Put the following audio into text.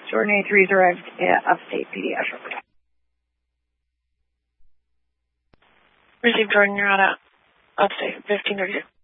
Jordan A3's arrived at Upstate Pediatrics. Received Jordan, you're out at Upstate, 1532.